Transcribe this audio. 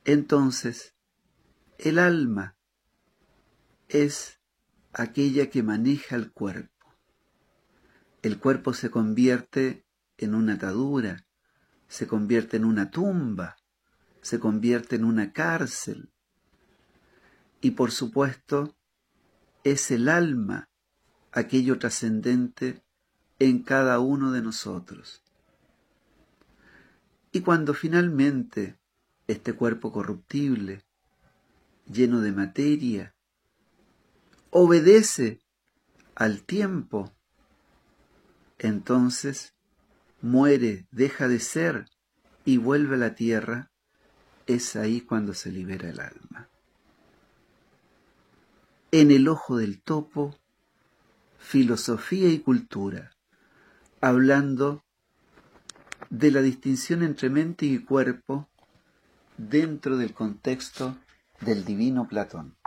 Entonces, el alma es aquella que maneja el cuerpo. El cuerpo se convierte en una atadura, se convierte en una tumba, se convierte en una cárcel. Y por supuesto, es el alma aquello trascendente en cada uno de nosotros. Y cuando finalmente este cuerpo corruptible, lleno de materia, obedece al tiempo, entonces muere, deja de ser y vuelve a la tierra. Es ahí cuando se libera el alma. En el ojo del topo, filosofía y cultura, hablando de la distinción entre mente y cuerpo dentro del contexto del divino Platón.